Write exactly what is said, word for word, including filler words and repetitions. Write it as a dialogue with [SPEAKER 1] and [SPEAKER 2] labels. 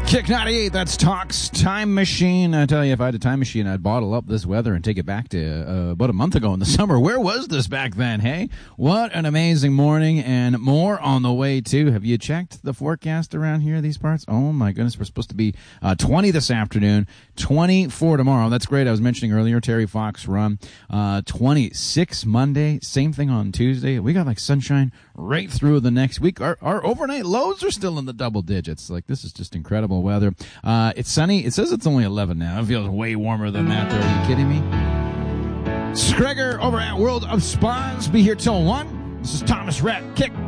[SPEAKER 1] Kick ninety-eight, that's Talk's Time Machine. I tell you, if I had a time machine, I'd bottle up this weather and take it back to uh, about a month ago in the summer. Where was this back then, hey? What an amazing morning, and more on the way, too. Have you checked the forecast around here, these parts? Oh, my goodness, we're supposed to be uh, twenty this afternoon, twenty-four tomorrow. That's great. I was mentioning earlier, Terry Fox run. Uh, twenty-six Monday, same thing on Tuesday. We got, like, sunshine right through the next week. Our, our overnight lows are still in the double digits. Like, this is just incredible weather. Uh, it's sunny. It says it's only eleven now. It feels way warmer than that. Are you kidding me? Scrager over at World of Spas. Be here till one. This is Thomas Rhett. Kick